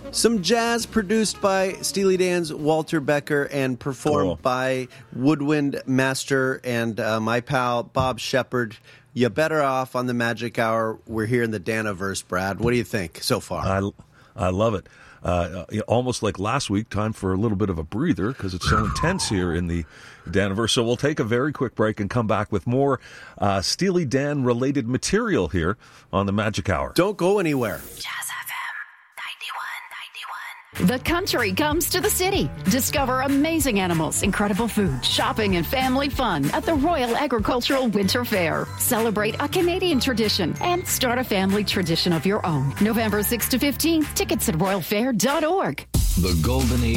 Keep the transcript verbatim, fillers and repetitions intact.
Some jazz produced by Steely Dan's Walter Becker and performed Cool. by woodwind master and uh, my pal Bob Shepard. You better off on the Magic Hour. We're here in the Daniverse, Brad. What do you think so far? I, I love it. Uh, almost like last week, time for a little bit of a breather because it's so intense here in the Daniverse. So we'll take a very quick break and come back with more uh, Steely Dan-related material here on the Magic Hour. Don't go anywhere. Jazz F M ninety-one ninety-one. The country comes to the city. Discover amazing animals, incredible food, shopping, and family fun at the Royal Agricultural Winter Fair. Celebrate a Canadian tradition and start a family tradition of your own. November sixth to fifteenth. Tickets at royal fair dot org. The Golden Age